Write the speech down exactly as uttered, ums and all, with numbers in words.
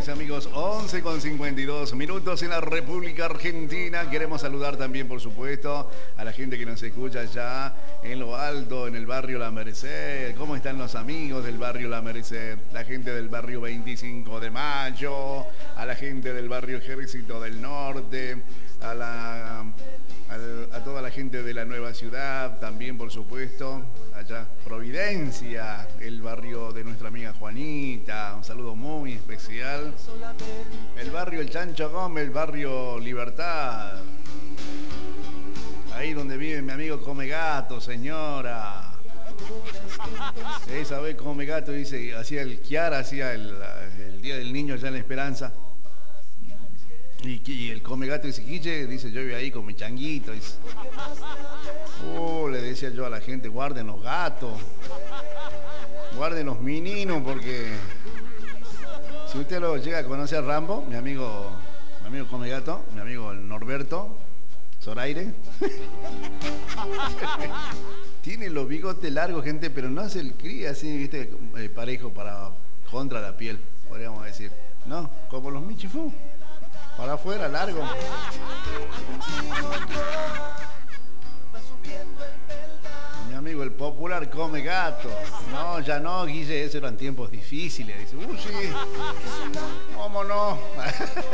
mis amigos, once con cincuenta y dos minutos en la República Argentina. Queremos saludar también, por supuesto, a la gente que nos escucha ya en lo alto, en el barrio La Merced. ¿Cómo están los amigos del barrio La Merced? La gente del barrio veinticinco de mayo, a la gente del barrio Ejército del Norte, a la... a toda la gente de la nueva ciudad, también por supuesto, allá Providencia, el barrio de nuestra amiga Juanita, un saludo muy especial. El barrio El Chancho Gómez, el barrio Libertad, ahí donde vive mi amigo Come Gato, señora. Esa vez Come Gato dice, hacía el Kiara, hacía el, el Día del Niño allá en La Esperanza. Y, y el Come Gato dice, Guille, dice, yo vivo ahí con mi changuito. Dice, oh, le decía yo a la gente, guarden los gatos, guarden los meninos, porque si usted lo llega a conocer a Rambo, mi amigo, mi amigo Come Gato, mi amigo Norberto Zoraire, tiene los bigotes largos, gente, pero no hace el cría así, viste, eh, parejo para contra la piel, podríamos decir, no, como los Michifú. Para afuera, largo. Mi amigo el popular Come Gato. No, ya no, Guille, esos eran tiempos difíciles. Dice, uy, sí, cómo no.